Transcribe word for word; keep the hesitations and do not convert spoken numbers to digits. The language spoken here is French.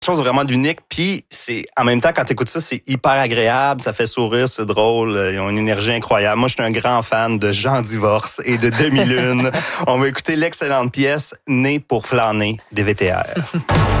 chose vraiment d'unique. Puis, c'est en même temps, quand tu écoutes ça, c'est hyper agréable, ça fait sourire, c'est drôle, ils ont une énergie incroyable. Moi, je suis un grand fan de Jean Divorce et de Demi-Lune. On va écouter l'excellente pièce « Né pour flâner » des V T R.